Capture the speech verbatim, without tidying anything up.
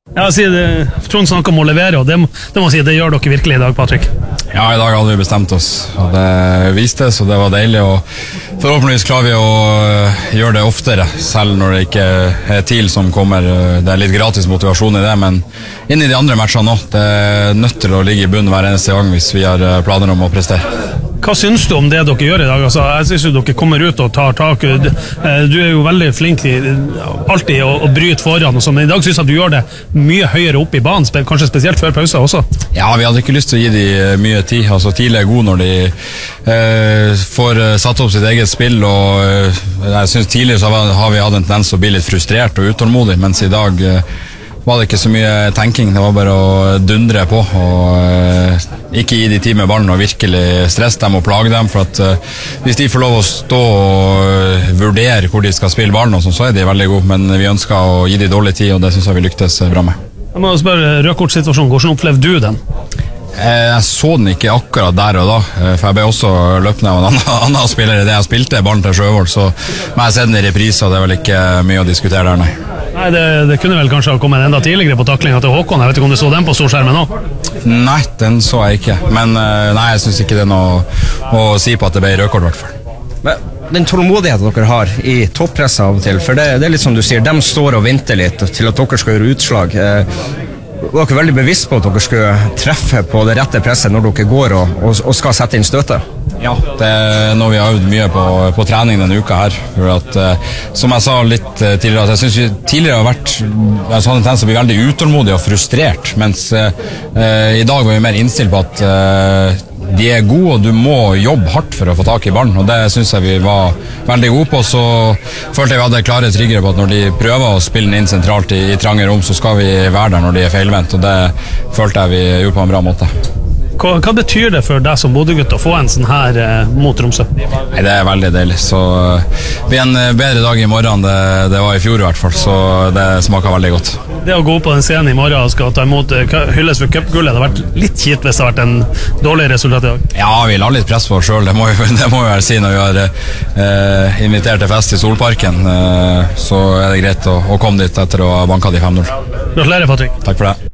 Ja, jeg sier det, Trond snakker om å levere, og det, det må jeg si, det gjør dere virkelig i dag, Patrick. Ja, i dag hadde vi bestemt oss, og det viste, så det var deilig, og forhåpentligvis klarer vi å gjøre det oftere, selv når det ikke er T I L som kommer. Det er litt gratis motivasjon i det, men inn i de andre matchene nå, det er nødt til å ligge i bunnen hver eneste gang hvis vi har planer om å prestere. Hva synes du om det dere gjør i dag? Altså, jeg synes jo dere kommer ut og tar tak. Du er jo veldig flink til alltid å, å bryte foran og sånn, men i dag synes jeg at du gjør det mye høyere opp i banen, kanskje spesielt før pauser også. Ja, vi hadde ikke lyst til å gi de mye tid. Altså, T I L er god når de eh, får satt opp sitt eget spill, og eh, jeg synes tidligere så har vi hatt en tendens å bli litt frustrert og utålmodig, mens i dag eh, var det ikke så mye tenking, det var bare å dundre på og uh, ikke gi de tid med ballen og virkelig stresse dem og plage dem, for at uh, hvis de får lov å stå og uh, vurdere hvor de skal spille ballen og sånn, så er de veldig gode, men vi ønsker å gi de dårlig tid, og det synes jeg vi lyktes bra med. Jeg må spørre, rødkortsituasjonen, hvordan opplevde du den? Jeg så den ikke akkurat der og da, for jeg ble også løpt ned av en annen, annen spiller i det jeg spilte ballen til Sjøvold, så må jeg se den i reprise, og det er vel ikke mye å diskutere der, nei. Nei, det, det kunne vel kanskje ha kommet enda tidligere på taklinga til Håkon. Jeg vet ikke om du så den på storskjermen nå? Nei, den så jeg ikke, men nei, jeg synes ikke det er noe å si på at det ble rødkort i hvert fall. Men den tålmodigheten dere har i toppresset av og til, for det, det er litt som du sier, de står og venter litt til at dere skal gjøre utslag. Var dere veldig bevisst på at dere skulle treffe på det rette presset når dere går og, og, og skal sette inn støtet? Ja, det er noe vi har øvd mye på, på trening denne uka her, for at, uh, som jeg sa litt uh, tidligere, at jeg synes vi tidligere har vært jeg hadde en tendens til å bli veldig utålmodig og frustrert, mens uh, uh, i dag var vi mer innstilt på at uh, de er gode, og du må jobbe hardt for å få tak i ballen, og det synes jeg vi var veldig gode på. Så følte jeg vi hadde klare tryggere på at når de prøver å spille den inn sentralt i, i trange rom, så skal vi være der når de er feilvendt, og det følte jeg vi gjorde på en bra måte. Hva, hva betyr det for deg som Bodø-gutt å få en sånn her eh, mot Tromsø? Nei, det er veldig deilig, så det blir en bedre dag i morgen det, det var i fjor i hvert fall, så det smaker veldig godt. Det å gå på den scenen i morgen og skal ta imot hylles for cupgullet, det har vært litt kjipt hvis det har vært en dårlig resultat i dag. Ja, vi la litt press på oss selv, det må vi, det må vi vel si når vi har eh, invitert til fest i Solparken, eh, så er det greit å, å komme dit etter å ha banket de fem null. Gratulerer, Patrick. Takk for det.